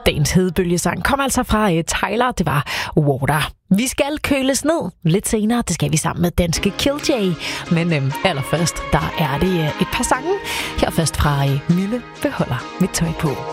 Dagens hedebølgesang kom altså fra Tyler, det var Water. Vi skal køles ned lidt senere, det skal vi sammen med danske Kill.J. Men allerførst, der er det et par sange. Her først fra Mille beholder mit tøj på.